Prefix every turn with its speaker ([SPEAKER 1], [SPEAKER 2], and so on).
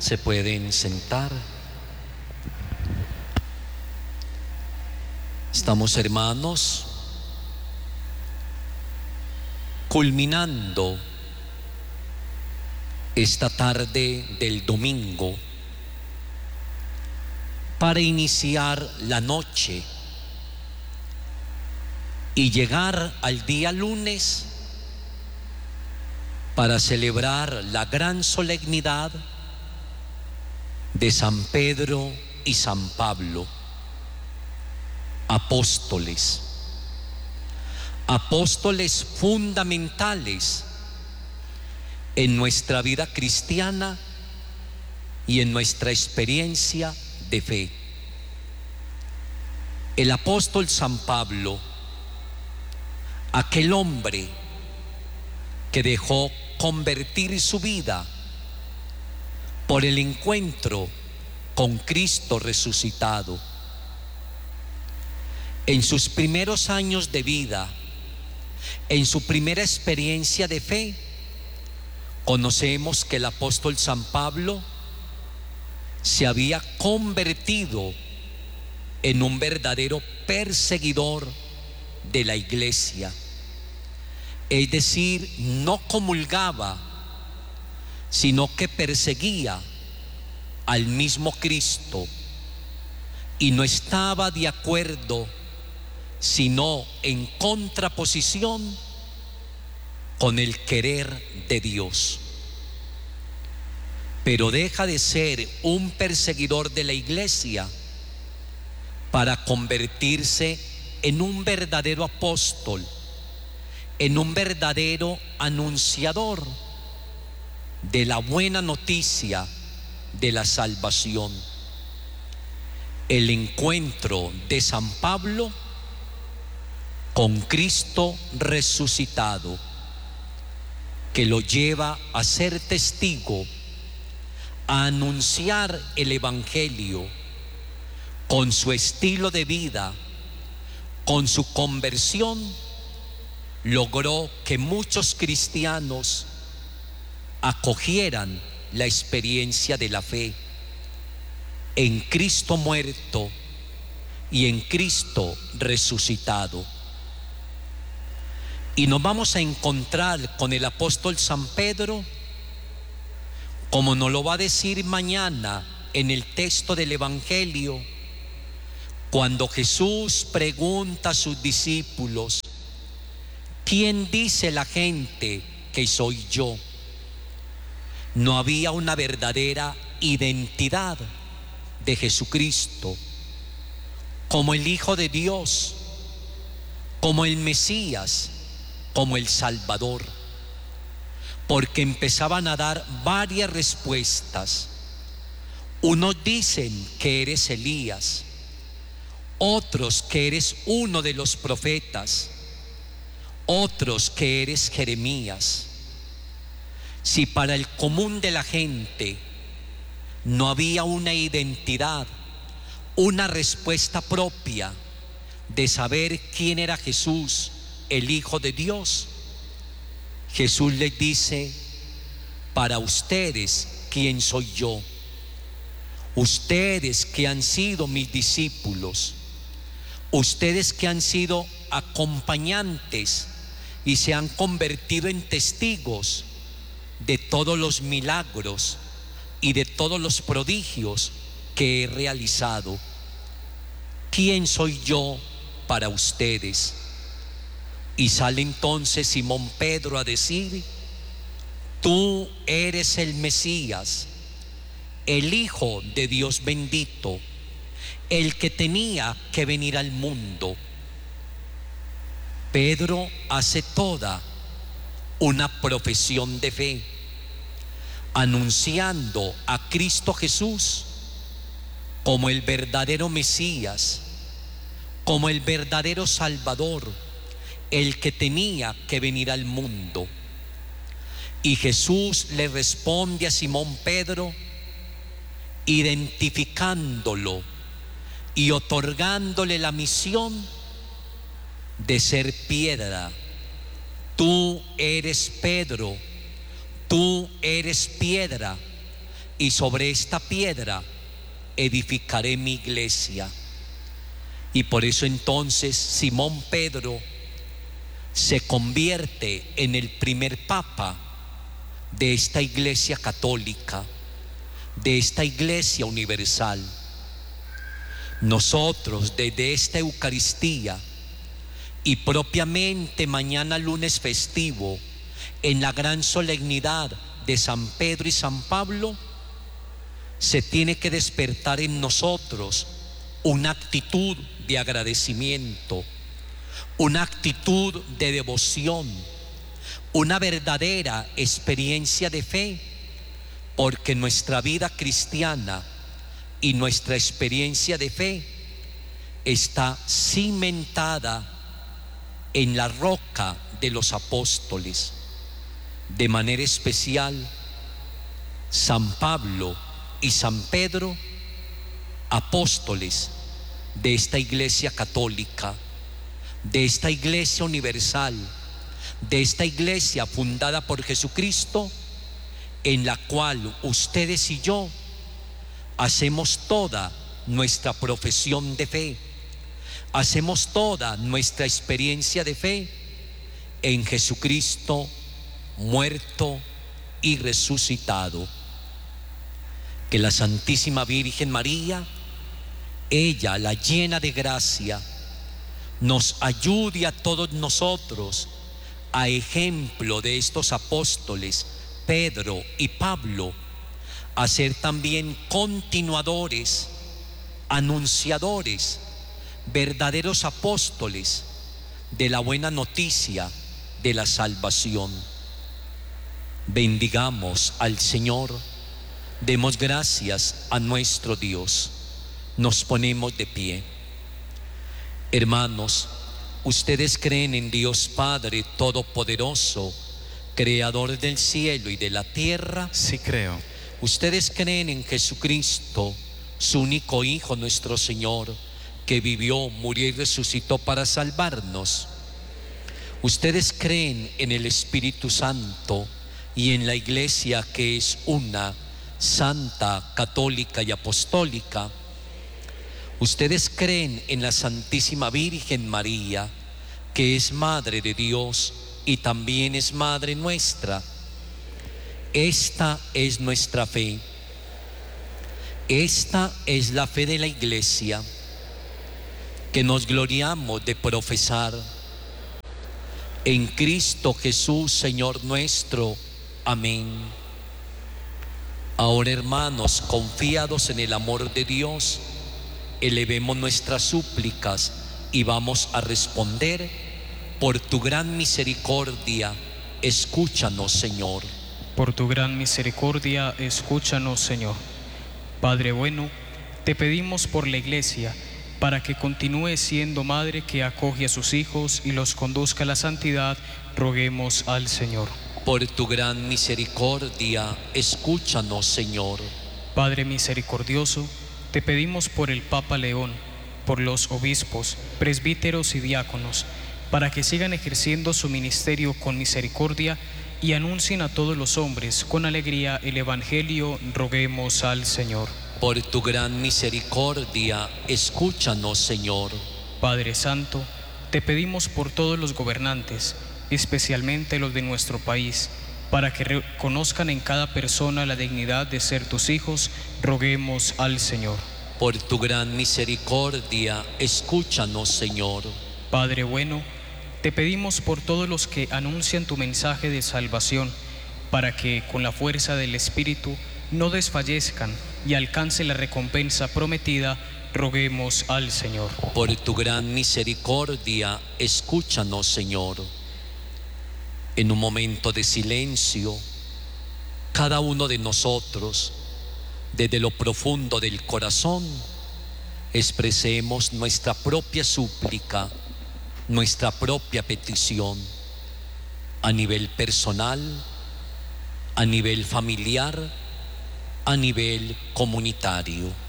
[SPEAKER 1] Se pueden sentar. Estamos, hermanos, culminando esta tarde del domingo para iniciar la noche y llegar al día lunes para celebrar la gran solemnidad de San Pedro y San Pablo, apóstoles fundamentales en nuestra vida cristiana y en nuestra experiencia de fe. El apóstol San Pablo, aquel hombre que dejó convertir su vida por el encuentro con Cristo resucitado. En sus primeros años de vida, en su primera experiencia de fe, conocemos que el apóstol San Pablo se había convertido en un verdadero perseguidor de la iglesia. Es decir, no comulgaba, sino que perseguía al mismo Cristo y no estaba de acuerdo, sino en contraposición con el querer de Dios. Pero deja de ser un perseguidor de la iglesia para convertirse en un verdadero apóstol, en un verdadero anunciador de la buena noticia de la salvación. El encuentro de San Pablo con Cristo resucitado, que lo lleva a ser testigo, a anunciar el Evangelio con su estilo de vida, con su conversión, logró que muchos cristianos acogieran la experiencia de la fe en Cristo muerto y en Cristo resucitado. Y nos vamos a encontrar con el apóstol San Pedro, como nos lo va a decir mañana en el texto del Evangelio, cuando Jesús pregunta a sus discípulos: ¿quién dice la gente que soy yo? No había una verdadera identidad de Jesucristo como el Hijo de Dios, como el Mesías, como el Salvador, porque empezaban a dar varias respuestas. Unos dicen que eres Elías, otros que eres uno de los profetas, otros que eres Jeremías. Si para el común de la gente no había una identidad, una respuesta propia de saber quién era Jesús, el Hijo de Dios, Jesús les dice: para ustedes, ¿quién soy yo? Ustedes que han sido mis discípulos, ustedes que han sido acompañantes y se han convertido en testigos de todos los milagros y de todos los prodigios que he realizado. ¿Quién soy yo para ustedes? Y sale entonces Simón Pedro a decir: tú eres el Mesías, el Hijo de Dios bendito, el que tenía que venir al mundo. Pedro hace toda una profesión de fe, anunciando a Cristo Jesús como el verdadero Mesías, como el verdadero Salvador, el que tenía que venir al mundo. Y Jesús le responde a Simón Pedro, identificándolo y otorgándole la misión de ser piedra. Tú eres Pedro, tú eres piedra, y sobre esta piedra edificaré mi iglesia. Y por eso entonces Simón Pedro se convierte en el primer papa de esta iglesia católica, de esta iglesia universal. Nosotros desde esta Eucaristía y propiamente mañana lunes festivo, en la gran solemnidad de San Pedro y San Pablo, se tiene que despertar en nosotros una actitud de agradecimiento, una actitud de devoción, una verdadera experiencia de fe, porque nuestra vida cristiana y nuestra experiencia de fe está cimentada en la roca de los apóstoles. De manera especial, San Pablo y San Pedro, apóstoles de esta iglesia católica, de esta iglesia universal, de esta iglesia fundada por Jesucristo, en la cual ustedes y yo hacemos toda nuestra profesión de fe, hacemos toda nuestra experiencia de fe en Jesucristo muerto y resucitado. Que la Santísima Virgen María, ella, la llena de gracia, nos ayude a todos nosotros, a ejemplo de estos apóstoles Pedro y Pablo, a ser también continuadores, anunciadores, verdaderos apóstoles de la buena noticia de la salvación. Bendigamos al Señor, demos gracias a nuestro Dios. Nos ponemos de pie. Hermanos, ¿ustedes creen en Dios Padre Todopoderoso, Creador del cielo y de la tierra?
[SPEAKER 2] Sí creo.
[SPEAKER 1] ¿Ustedes creen en Jesucristo, su único Hijo, nuestro Señor, que vivió, murió y resucitó para salvarnos? ¿Ustedes creen en el Espíritu Santo y en la Iglesia, que es una, santa, católica y apostólica? ¿Ustedes creen en la Santísima Virgen María, que es Madre de Dios y también es Madre nuestra? Esta es nuestra fe. Esta es la fe de la Iglesia, que nos gloriamos de profesar. En Cristo Jesús, Señor nuestro. Amén. Ahora, hermanos, confiados en el amor de Dios, elevemos nuestras súplicas y vamos a responder: por tu gran misericordia, escúchanos, Señor.
[SPEAKER 3] Por tu gran misericordia, escúchanos, Señor. Padre bueno, te pedimos por la Iglesia, para que continúe siendo madre que acoge a sus hijos y los conduzca a la santidad, roguemos al Señor.
[SPEAKER 1] Por tu gran misericordia, escúchanos, Señor.
[SPEAKER 3] Padre misericordioso, te pedimos por el Papa León, por los obispos, presbíteros y diáconos, para que sigan ejerciendo su ministerio con misericordia y anuncien a todos los hombres con alegría el Evangelio, roguemos al Señor.
[SPEAKER 1] Por tu gran misericordia, escúchanos, Señor.
[SPEAKER 3] Padre Santo, te pedimos por todos los gobernantes, especialmente los de nuestro país, para que reconozcan en cada persona la dignidad de ser tus hijos, roguemos al Señor.
[SPEAKER 1] Por tu gran misericordia, escúchanos, Señor.
[SPEAKER 3] Padre bueno, te pedimos por todos los que anuncian tu mensaje de salvación, para que con la fuerza del Espíritu no desfallezcan y alcancen la recompensa prometida, roguemos al Señor.
[SPEAKER 1] Por tu gran misericordia, escúchanos, Señor. En un momento de silencio, cada uno de nosotros, desde lo profundo del corazón, expresemos nuestra propia súplica, nuestra propia petición, a nivel personal, a nivel familiar, a nivel comunitario.